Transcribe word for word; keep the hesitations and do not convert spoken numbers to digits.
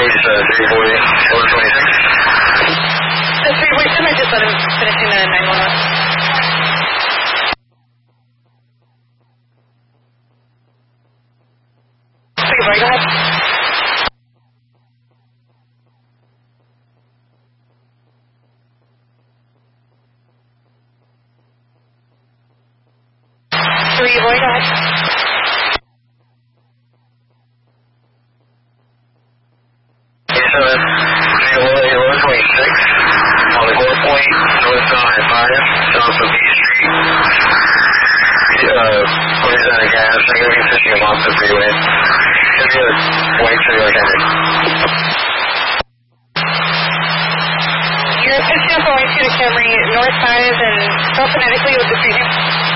He's uh, three forty, four twenty-six. The three forty, I just let him finishing the nine one one. three forty, go ahead. three forty, go ahead. twenty-six on the Gore Point, north on five, south of B Street. Uh, when he's out of gas, I'm going to be fishing him off the freeway. He'll be a white trailer Camry. You're fishing up going to the Camry, north five, and go phonetically with the street name.